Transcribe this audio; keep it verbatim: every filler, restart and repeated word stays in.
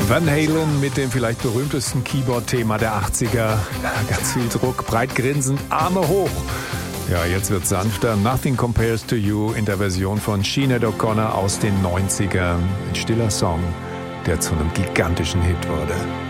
Van Halen mit dem vielleicht berühmtesten Keyboard-Thema der achtziger. Ganz viel Druck, breit grinsend, Arme hoch. Ja, jetzt wird sanfter. Nothing Compares to You in der Version von Sinéad O'Connor aus den neunzigern. Ein stiller Song, der zu einem gigantischen Hit wurde.